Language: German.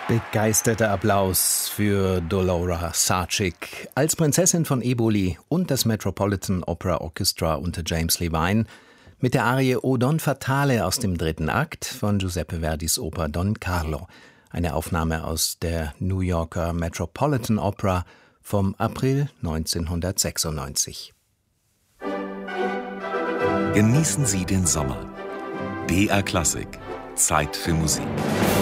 Begeisterter Applaus für Dolores Sachik als Prinzessin von Eboli und das Metropolitan Opera Orchestra unter James Levine mit der Arie O Don Fatale aus dem 3. Akt von Giuseppe Verdis Oper Don Carlo, eine Aufnahme aus der New Yorker Metropolitan Opera vom April 1996. Genießen Sie den Sommer. BR Klassik. Zeit für Musik.